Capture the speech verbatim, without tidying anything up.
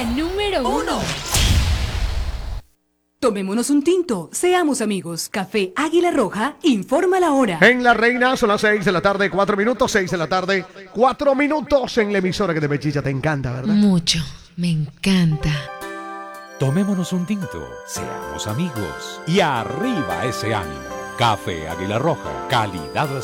la número uno. Tomémonos un tinto, seamos amigos. Café Águila Roja, informa la hora. En La Reina son las seis de la tarde, cuatro minutos, seis de la tarde, cuatro minutos en la emisora que te mechicha, te encanta, ¿verdad? Mucho, me encanta. Tomémonos un tinto, seamos amigos y arriba ese ánimo. Café Águila Roja, calidad